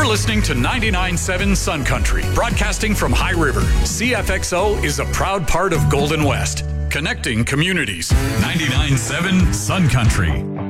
listening to 99.7 Sun Country, broadcasting from High River. CFXO is a proud part of Golden West, connecting communities. 99.7 Sun Country.